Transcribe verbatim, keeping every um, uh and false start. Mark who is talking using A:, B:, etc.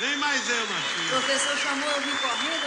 A: Vem mais eu,
B: O
A: Martinho.
B: professor chamou, eu vim correndo.